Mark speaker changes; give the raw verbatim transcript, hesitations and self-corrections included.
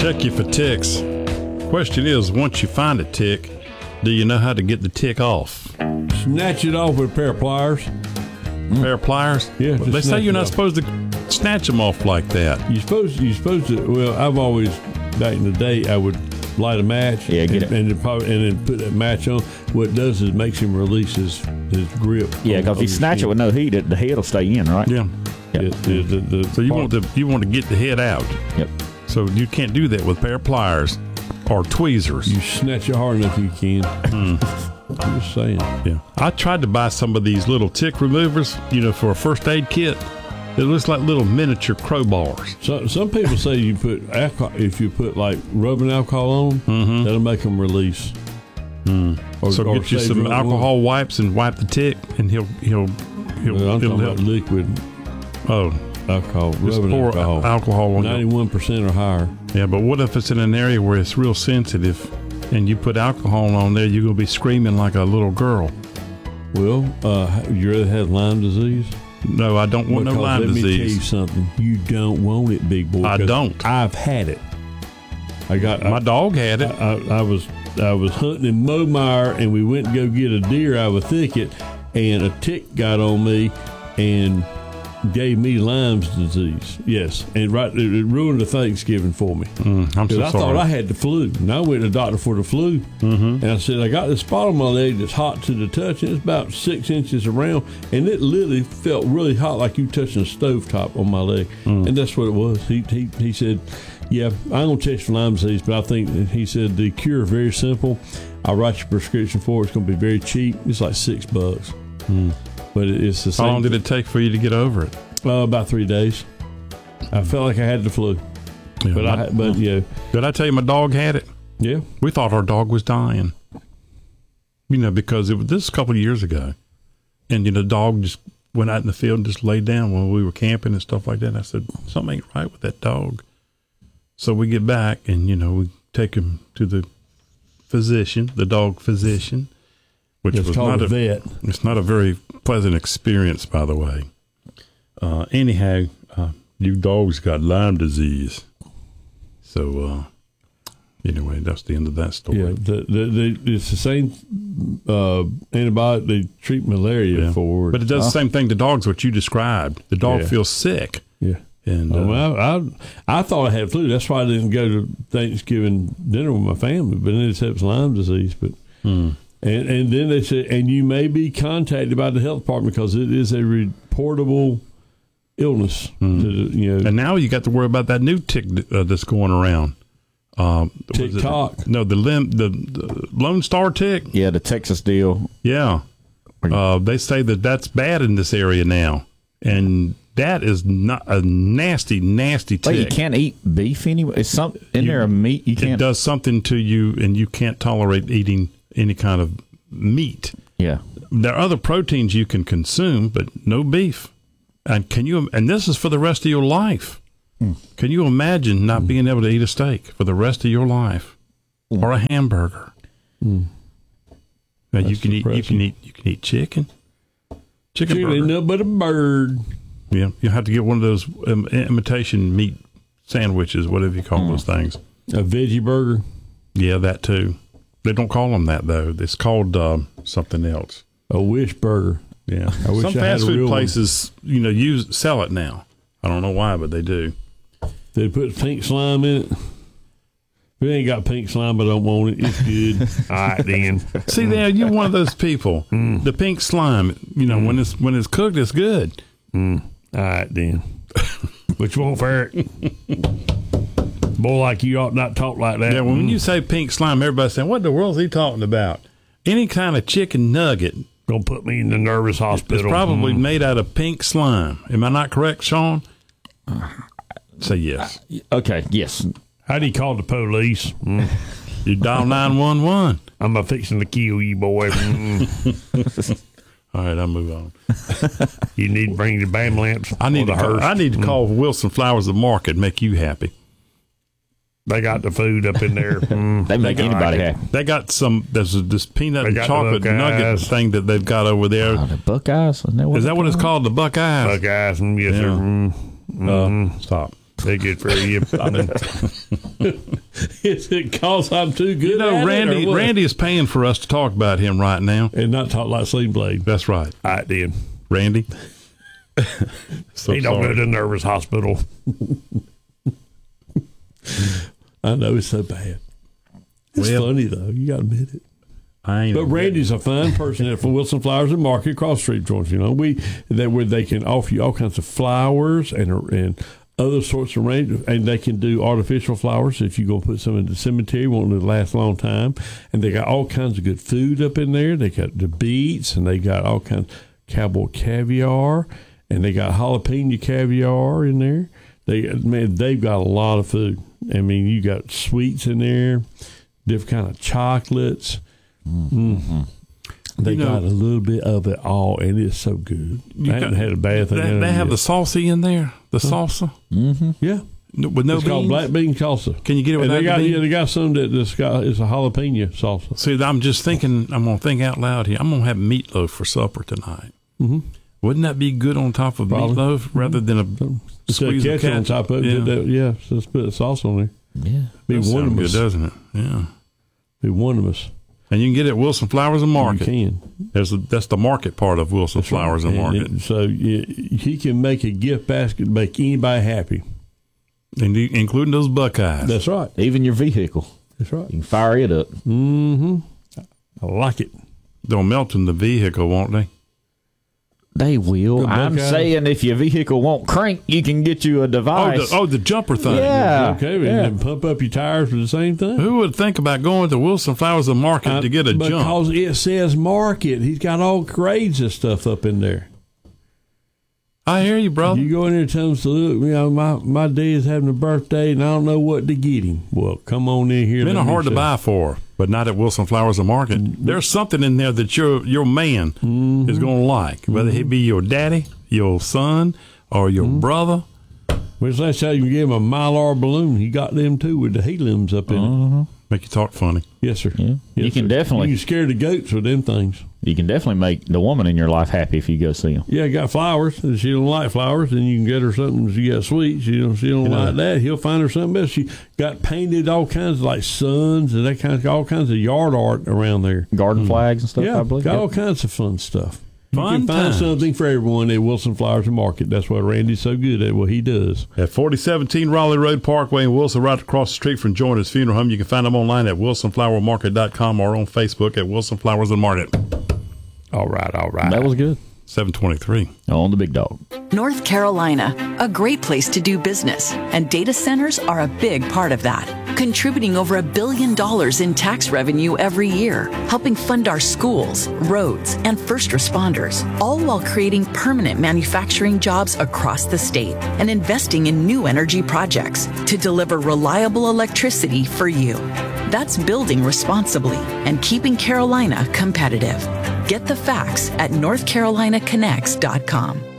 Speaker 1: check you for ticks. Question is, once you find a tick, do you know how to get the tick off?
Speaker 2: Snatch it off with a pair of pliers.
Speaker 1: Mm. Pair of pliers?
Speaker 2: Yeah.
Speaker 1: They say you're not off. supposed to snatch them off like that.
Speaker 2: You're supposed. You're supposed to. Well, I've always back in the day, I would light a match.
Speaker 3: Yeah, get
Speaker 2: and,
Speaker 3: it.
Speaker 2: And then, probably, and then put that match on. What it does is it makes him release his, his grip.
Speaker 3: Yeah, because if you snatch
Speaker 2: skin.
Speaker 3: it with no heat, it, the head will stay in, right?
Speaker 1: Yeah.
Speaker 3: Yep.
Speaker 2: Yeah, the, the, the
Speaker 1: So you
Speaker 2: part,
Speaker 1: want to you want to get the head out.
Speaker 3: Yep.
Speaker 1: So you can't do that with a pair of pliers or tweezers.
Speaker 2: You snatch it hard enough you can.
Speaker 1: Mm.
Speaker 2: I'm just saying.
Speaker 1: Yeah. I tried to buy some of these little tick removers, you know, for a first aid kit. It looks like little miniature crowbars.
Speaker 2: So, some people say you put alcohol, if you put like rubbing alcohol on them,
Speaker 1: Mm-hmm.
Speaker 2: that'll make them release.
Speaker 1: Mm.
Speaker 2: Or,
Speaker 1: So
Speaker 2: or
Speaker 1: get you
Speaker 2: save
Speaker 1: some
Speaker 2: your own
Speaker 1: alcohol wipes and wipe the tick, and he'll he'll he'll,
Speaker 2: Well, I'm
Speaker 1: he'll
Speaker 2: talking
Speaker 1: help.
Speaker 2: about liquid
Speaker 1: Oh,
Speaker 2: alcohol,
Speaker 1: just
Speaker 2: rubbing
Speaker 1: pour
Speaker 2: alcohol.
Speaker 1: alcohol on your
Speaker 2: ninety-one percent or higher.
Speaker 1: Yeah, but what if it's in an area where it's real sensitive and you put alcohol on there, you're going to be screaming like a little girl?
Speaker 2: Well, uh, you rather have Lyme disease?
Speaker 1: No, I don't want
Speaker 2: Because
Speaker 1: no Lyme
Speaker 2: let me tell you
Speaker 1: disease.
Speaker 2: something. You don't want it, big boy.
Speaker 1: I
Speaker 2: 'cause
Speaker 1: don't.
Speaker 2: I've had it. I got
Speaker 1: My
Speaker 2: I,
Speaker 1: dog had it.
Speaker 2: I, I, I was I was hunting in Momire, and we went to go get a deer out of a thicket, and a tick got on me and gave me Lyme's disease. Yes, and right, it, it ruined the Thanksgiving for me.
Speaker 1: Mm, I'm so
Speaker 2: I
Speaker 1: sorry.
Speaker 2: thought I had the flu, and I went to the doctor for the flu.
Speaker 1: Mm-hmm.
Speaker 2: And I said, I got this spot on my leg that's hot to the touch, and it's about six inches around, and it literally felt really hot, like you touching a stovetop on my leg.
Speaker 1: Mm.
Speaker 2: And that's what it was. He he, he said, yeah, I'm going to test for Lyme disease, but I think, he said, the cure is very simple. I'll write you a prescription for it. It's going to be very cheap. It's like six bucks.
Speaker 1: Mm.
Speaker 2: But it, it's the same.
Speaker 1: How long did it take for you to get over it?
Speaker 2: Uh, about three days. I felt like I had the flu.
Speaker 1: Yeah,
Speaker 2: But,
Speaker 1: my-
Speaker 2: I, but yeah,
Speaker 1: Did I tell you my dog had it?
Speaker 2: yeah.
Speaker 1: We thought our dog was dying. You know, because it was this was a couple of years ago. And, you know, the dog just went out in the field and just laid down when we were camping and stuff like that. And I said, something ain't right with that dog. So we get back and, you know, we take him to the physician, the dog physician, which
Speaker 2: It's
Speaker 1: was
Speaker 2: called
Speaker 1: not
Speaker 2: a
Speaker 1: a,
Speaker 2: vet.
Speaker 1: it's not a very pleasant experience, by the way. Uh, anyhow, uh, you dogs got Lyme disease. So, uh, anyway, that's the end of that story.
Speaker 2: Yeah, the, the, the, it's the same uh, antibiotic they treat malaria
Speaker 1: Yeah.
Speaker 2: for.
Speaker 1: But it does the same thing to dogs, what you described. The dog
Speaker 2: Yeah.
Speaker 1: feels sick.
Speaker 2: yeah.
Speaker 1: And uh,
Speaker 2: Oh, well, I, I I thought I had flu. That's why I didn't go to Thanksgiving dinner with my family. But then it said it was Lyme disease. But
Speaker 1: hmm.
Speaker 2: and and then they said, and you may be contacted by the health department because it is a reportable illness.
Speaker 1: Hmm.
Speaker 2: To, the- you know,
Speaker 1: And now you got to worry about that new tick uh, that's going around. Um, was it-
Speaker 2: TikTok.
Speaker 1: No, the limb, the, the Lone Star tick.
Speaker 3: Yeah, the Texas deal.
Speaker 1: Yeah. Uh, they say that that's bad in this area now. And that is not a nasty, nasty tick.
Speaker 3: Like you can't eat beef anyway. Is some in
Speaker 1: You-
Speaker 3: there a meat you
Speaker 1: It
Speaker 3: can't?
Speaker 1: does something to you, and you can't tolerate eating any kind of meat.
Speaker 3: Yeah.
Speaker 1: There are other proteins you can consume, but no beef. And can you? And this is for the rest of your life.
Speaker 3: Mm.
Speaker 1: Can you imagine not mm. being able to eat a steak for the rest of your life, mm. or a hamburger?
Speaker 2: Mm.
Speaker 1: Now you
Speaker 2: That's
Speaker 1: can eat. You
Speaker 2: depressing.
Speaker 1: can eat. You can eat chicken. Chicken
Speaker 2: Chicken
Speaker 1: burger.
Speaker 2: ain't nothing but a bird.
Speaker 1: Yeah, you have to get one of those um, imitation meat sandwiches, whatever you call mm. those things.
Speaker 2: A veggie burger.
Speaker 1: Yeah, that too. They don't call them that though. It's called uh, something else.
Speaker 2: A wish burger.
Speaker 1: Yeah,
Speaker 2: I wish
Speaker 1: some
Speaker 2: I had
Speaker 1: fast
Speaker 2: a
Speaker 1: food
Speaker 2: real
Speaker 1: places, you know, use sell it now. I don't know why, but they do.
Speaker 2: They put pink slime in it. If it ain't got pink slime, I don't want it. It's good. All right, then.
Speaker 1: See, there you're one of those people.
Speaker 2: Mm.
Speaker 1: The pink slime, you know,
Speaker 2: Mm.
Speaker 1: when it's when it's cooked, it's good.
Speaker 2: Mm. All right, then. What you want, Ferret? Boy, like you ought not talk like that.
Speaker 1: Yeah, when
Speaker 2: Mm.
Speaker 1: you say pink slime, everybody's saying, "What the world is he talking about?" Any kind of chicken nugget
Speaker 2: Gonna put me in the nervous hospital.
Speaker 1: is probably
Speaker 2: Mm.
Speaker 1: made out of pink slime. Am I not correct, Sean? Say yes.
Speaker 3: Okay. Yes.
Speaker 2: How do you call the police? Mm.
Speaker 1: You dial nine one one.
Speaker 2: I'm a fixing to kill you, boy. Mm.
Speaker 1: All right, I'll move on.
Speaker 2: You need to bring the bam lamps.
Speaker 1: I need
Speaker 2: or
Speaker 1: to
Speaker 2: the
Speaker 1: call,
Speaker 2: hearse.
Speaker 1: I need to call Wilson Flowers of Market, make you happy.
Speaker 2: They got the food up in there. Mm.
Speaker 3: They make anybody happy.
Speaker 1: They got some. There's a, this peanut
Speaker 2: They
Speaker 1: and
Speaker 2: got the
Speaker 1: chocolate nugget
Speaker 2: Buckeyes.
Speaker 1: thing that they've got over there.
Speaker 3: Oh, the Buckeyes. Isn't that what
Speaker 1: Is that what it's called? The Buckeyes.
Speaker 2: Buckeyes. Mm, yes,
Speaker 1: Yeah.
Speaker 2: sir. Mm.
Speaker 1: Uh,
Speaker 2: Mm.
Speaker 1: stop.
Speaker 2: They're good for you. Is it because I'm too good
Speaker 1: You know,
Speaker 2: at
Speaker 1: Randy.
Speaker 2: it or what?
Speaker 1: Randy is paying for us to talk about him right now.
Speaker 2: And not talk like Sling Blade.
Speaker 1: That's right,
Speaker 2: All right, then.
Speaker 1: Randy. So
Speaker 2: He don't
Speaker 1: sorry.
Speaker 2: go to the nervous hospital. I know it's so bad. It's
Speaker 1: Well-
Speaker 2: funny, though. You got to admit it.
Speaker 1: I ain't
Speaker 2: But Randy's a fine person at for Wilson Flowers and Market across the street, George. You know, we that where they can offer you all kinds of flowers and and other sorts of range, and they can do artificial flowers if you're gonna put some in the cemetery, want them to last a long time. And they got all kinds of good food up in there. They got the beets, and they got all kinds of cowboy caviar, and they got jalapeno caviar in there. They man, they've got a lot of food. I mean, you got sweets in there, different kind of chocolates. Mm. They
Speaker 1: You know-
Speaker 2: got a little bit of it all, and it's so good.
Speaker 1: You
Speaker 2: I haven't
Speaker 1: got-
Speaker 2: had a bad thing.
Speaker 1: They,
Speaker 2: out
Speaker 1: they
Speaker 2: of
Speaker 1: have
Speaker 2: it
Speaker 1: the salsa in there. The salsa
Speaker 2: yeah.
Speaker 1: No- with no
Speaker 2: It's called
Speaker 1: beans.
Speaker 2: black bean salsa.
Speaker 1: Can you get it
Speaker 2: And
Speaker 1: without
Speaker 2: they
Speaker 1: the
Speaker 2: got
Speaker 1: beans?
Speaker 2: yeah, they got some that that's got it's a jalapeno salsa.
Speaker 1: See, I'm just thinking. I'm gonna think out loud here. I'm gonna have meatloaf for supper tonight.
Speaker 2: Mm-hmm.
Speaker 1: Wouldn't that be good on top of
Speaker 2: Probably.
Speaker 1: meatloaf rather than a
Speaker 2: It's a
Speaker 1: squeeze of
Speaker 2: ketchup on
Speaker 1: ketchup?
Speaker 2: top of it.
Speaker 1: Yeah,
Speaker 2: Yeah, yeah so let's put the sauce on there.
Speaker 3: Yeah.
Speaker 2: Be
Speaker 1: that
Speaker 2: one
Speaker 1: sounds
Speaker 2: of
Speaker 1: good,
Speaker 2: us.
Speaker 1: doesn't it? Yeah.
Speaker 2: Be one of us.
Speaker 1: And you can get it at Wilson Flowers and
Speaker 2: You
Speaker 1: Market.
Speaker 2: can.
Speaker 1: There's a, that's the market part of Wilson Flowers and Market.
Speaker 2: it- so yeah, he can make a gift basket, make anybody happy.
Speaker 1: And you- including those Buckeyes.
Speaker 2: That's right.
Speaker 3: Even your vehicle.
Speaker 2: That's right.
Speaker 3: You can fire it up.
Speaker 2: Mm-hmm. I like it.
Speaker 1: They'll melt in the vehicle, won't they?
Speaker 3: They will.
Speaker 2: The
Speaker 3: I'm
Speaker 2: Buckeyes.
Speaker 3: saying if your vehicle won't crank, you can get you a
Speaker 1: Oh,
Speaker 3: device.
Speaker 1: the, oh, the jumper thing.
Speaker 3: Yeah.
Speaker 2: Okay, and
Speaker 3: yeah.
Speaker 2: then pump up your tires for the same thing.
Speaker 1: Who would think about going to Wilson Flowers and Market
Speaker 2: Uh,
Speaker 1: to get a jump?
Speaker 2: because it says market. He's got all grades of stuff up in there.
Speaker 1: I hear you, brother.
Speaker 2: You go in there and tell him, so look, you know, my, my dad is having a birthday and I don't know what to get him. Well, come on in here.
Speaker 1: Men
Speaker 2: let
Speaker 1: are
Speaker 2: me
Speaker 1: hard to
Speaker 2: show
Speaker 1: buy for, but not at Wilson Flowers and Market.
Speaker 2: Mm-hmm.
Speaker 1: There's something in there that your your man is going to like, whether he be your daddy, your son, or your
Speaker 2: Mm-hmm.
Speaker 1: brother.
Speaker 2: When's the last time you gave him a Mylar balloon? He got them too with the heliums up in
Speaker 3: Uh-huh.
Speaker 2: it.
Speaker 1: Make you talk funny.
Speaker 2: Yes, sir.
Speaker 3: Yeah.
Speaker 2: Yes,
Speaker 3: You can
Speaker 2: sir.
Speaker 3: definitely-
Speaker 2: You can scare the goats with them things.
Speaker 3: You can definitely make the woman in your life happy if you go see them.
Speaker 2: Yeah, got flowers. And she don't like flowers, then you can get her something. She got sweets. She don't. She don't
Speaker 1: You know-
Speaker 2: like that. He'll find her something else. She got painted all kinds of like suns and that kind of all kinds of yard art around there.
Speaker 3: Garden flags and stuff,
Speaker 2: yeah,
Speaker 3: I believe.
Speaker 2: got
Speaker 3: Yep.
Speaker 2: all kinds of fun stuff.
Speaker 1: Fun
Speaker 2: you can find
Speaker 1: times.
Speaker 2: something for everyone at Wilson Flowers and Market. That's what Randy's so good at. What he does.
Speaker 1: At forty seventeen Raleigh Road Parkway in Wilson, right across the street from Jordan's Funeral Home. You can find them online at wilson flower market dot com or on Facebook at Wilson Flowers and Market.
Speaker 2: All right, all right.
Speaker 3: That was good.
Speaker 1: seven twenty-three.
Speaker 3: On the big dog.
Speaker 4: North Carolina, a great place to do business, and data centers are a big part of that, contributing over a billion dollars in tax revenue every year, helping fund our schools, roads, and first responders, all while creating permanent manufacturing jobs across the state and investing in new energy projects to deliver reliable electricity for you. That's building responsibly and keeping Carolina competitive. Get the facts at north carolina connects dot com.